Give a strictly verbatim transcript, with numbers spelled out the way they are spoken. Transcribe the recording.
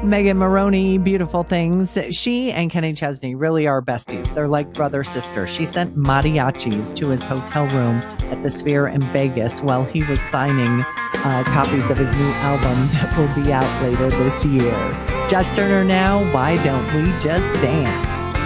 Megan Maroney, Beautiful Things. She and Kenny Chesney really are besties. They're like brother sister. She sent mariachis to his hotel room at the Sphere in Vegas while he was signing uh, copies of his new album that will be out later this year. Josh Turner now, Why Don't We Just Dance?